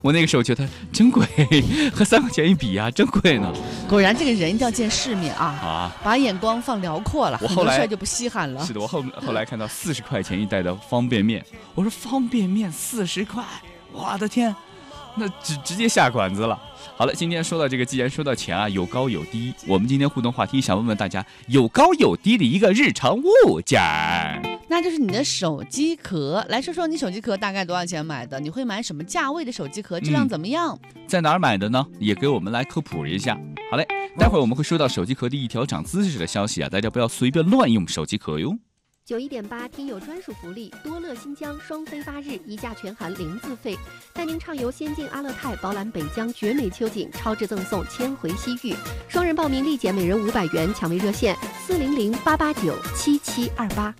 我那个时候觉得真贵，和3块钱一比啊，真贵呢。 果然这个人一定要见世面啊，把眼光放辽阔了， 我后来很多事就不稀罕了。 是的，我后来看到40块钱一袋的方便面，我说方便面40块，我的天，那直接下馆子了。好了，今天说到这个，既然说到钱啊，有高有低，我们今天互动话题想问问大家，有高有低的一个日常物件， 那就是你的手机壳。来说说你手机壳大概多少钱买的？你会买什么价位的手机壳？质量怎么样？ 在哪儿买的呢？也给我们来科普一下。好嘞，待会儿我们会收到手机壳的一条涨姿势的消息啊，大家不要随便乱用手机壳哟。 91.8听友专属福利，多乐新疆双飞发日一价全含0自费，带您畅游仙境阿勒泰，饱览北疆绝美秋景，超值赠送千回西域。双人报名立减每人500元，抢位热线400-889-7728。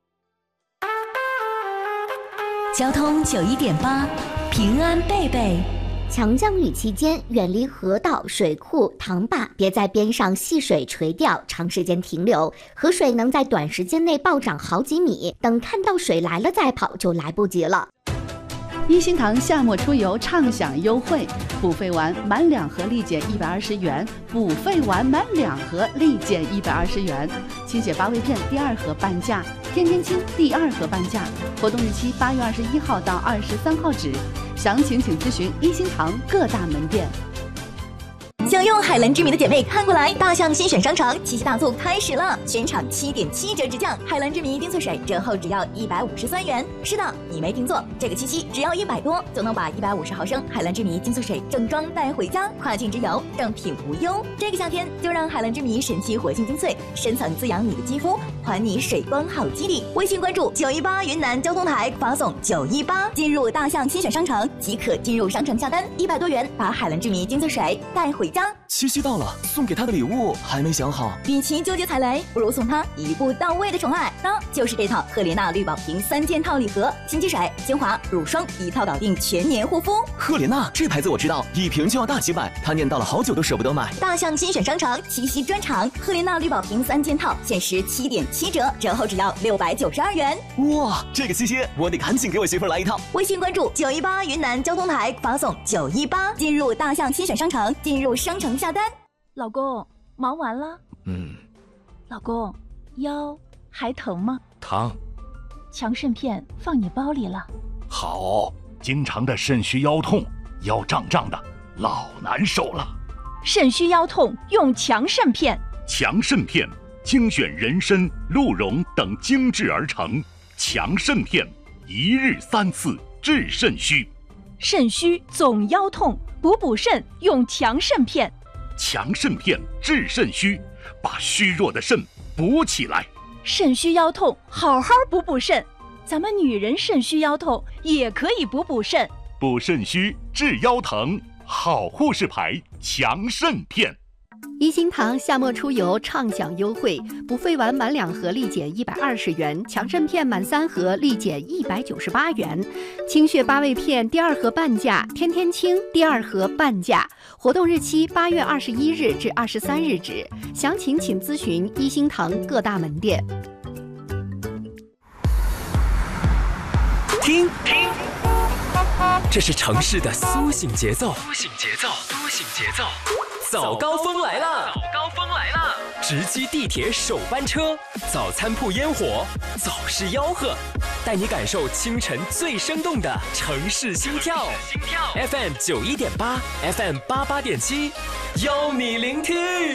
交通91.8，平安贝贝。 强降雨期间，远离河道、水库、塘坝，别在边上戏水垂钓，长时间停留，河水能在短时间内暴涨好几米，等看到水来了再跑就来不及了。 一心堂夏末出游畅享优惠，补费完满2盒立减120元，补费完满2盒立减120元。清血八味片第2盒半价，天天清第2盒半价。活动日期8月21号到23号止，详情请咨询一心堂各大门店。 想用海蓝之谜的姐妹看过来，大象新选商城七夕大促开始了，全场7.7折直降，海蓝之谜冰萃水折后只要153元。是的，你没听错，这个七夕只要100多就能把150毫升海蓝之谜精粹水正装带回家，跨境之游正品无忧。这个夏天就让海蓝之谜神奇活性精粹深层滋养你的肌肤，还你水光好肌理。微信关注918云南交通台，发送918进入大象新选商城即可进入商城下单，100多元把海蓝之谜精粹水带回家。 七夕到了，送给他的礼物还没想好， 与其纠结踩雷，不如送他一步到位的宠爱，那就是这套赫莲娜绿宝瓶3件套礼盒，新机水、精华、乳霜一套搞定全年护肤。 赫莲娜这牌子我知道，一瓶就要大几百，他念叨了好久都舍不得买。 大象新选商城七夕专场，赫莲娜绿宝瓶3件套限时7.7折，折后只要692元。 哇，这个七夕我得赶紧给我媳妇来一套。 微信关注918云南交通台，发送918进入大象新选商城，进入商城下单。 老公，忙完了？老公，腰还疼吗？ 疼。 强肾片放你包里了。 好，经常的肾虚腰痛，腰胀胀的，老难受了。 肾虚腰痛用强肾片。 强肾片精选人参、鹿茸等精制而成，强肾片一日3次治肾虚。 肾虚总腰痛，补肾用强肾片。 强肾片治肾虚，把虚弱的肾补起来。 肾虚腰痛，好好补肾。咱们女人肾虚腰痛也可以补肾。 补肾虚治腰疼，好护士牌强肾片。 一心堂夏末出游畅享优惠，补费完满2盒立减120元，强肾片满3盒立减198元，清血八味片第2盒半价，天天清第2盒半价。活动日期8月21日至23日止，详情请咨询一心堂各大门店。 听，这是城市的苏醒节奏。早高峰来了！直击地铁首班车，早餐铺烟火，早市吆喝，带你感受清晨最生动的城市心跳。FM 91.8 ，FM 88.7，邀你聆听。